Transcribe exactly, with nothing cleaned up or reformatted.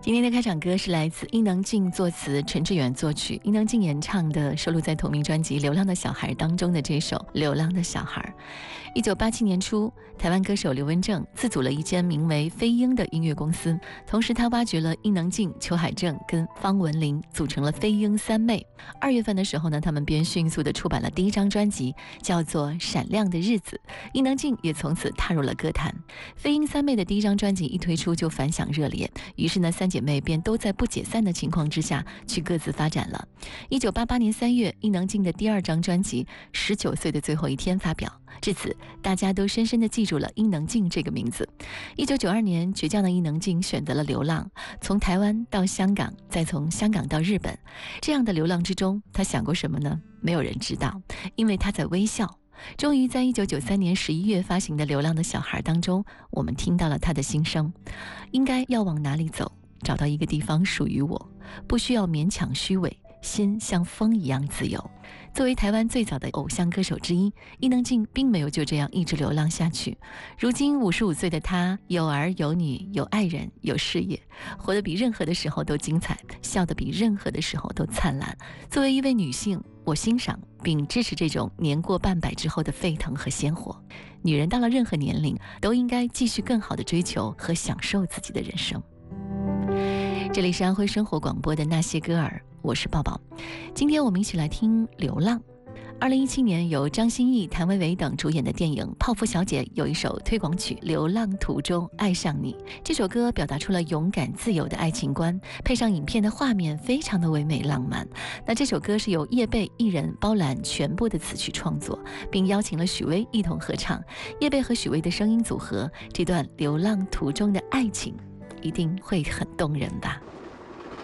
今天的开场歌是来自伊能静作词，陈志远作曲，伊能静演唱的，收录在同名专辑《流浪的小孩》当中的这首《流浪的小孩》。一九八七年初，台湾歌手刘文正自组了一间名为飞鹰的音乐公司，同时他挖掘了伊能静、裘海正跟方文琳，组成了飞鹰三妹。二月份的时候呢，他们便迅速地出版了第一张专辑，叫做《闪亮的日子》。伊能静也从此踏入了歌坛。飞鹰三妹的第一张专辑一推出就反响热烈，于是呢，三姐妹便都在不解散的情况之下去各自发展了。一九八八年三月，伊能静的第二张专辑《十九岁的最后一天》发表，至此大家都深深地记住了伊能静这个名字。一九九二年，倔强的伊能静选择了流浪，从台湾到香港，再从香港到日本。这样的流浪之中，她想过什么呢？没有人知道，因为她在微笑。终于在一九九三年十一月发行的《流浪的小孩》当中，我们听到了她的心声：应该要往哪里走，找到一个地方属于我，不需要勉强虚伪，心像风一样自由。作为台湾最早的偶像歌手之一，伊能静并没有就这样一直流浪下去。如今五十五岁的她，有儿有女，有爱人，有事业，活得比任何的时候都精彩，笑得比任何的时候都灿烂。作为一位女性，我欣赏并支持这种年过半百之后的沸腾和鲜活。女人到了任何年龄，都应该继续更好的追求和享受自己的人生。这里是安徽生活广播的那些歌儿，我是抱抱。今天我们一起来听《流浪》。二零一七年由张歆艺、谭维维等主演的电影《泡芙小姐》有一首推广曲《流浪途中爱上你》。这首歌表达出了勇敢自由的爱情观，配上影片的画面非常的唯美浪漫。那这首歌是由叶蓓一人包揽全部的词曲创作，并邀请了许巍一同合唱。叶蓓和许巍的声音组合，这段流浪途中的爱情一定会很动人吧。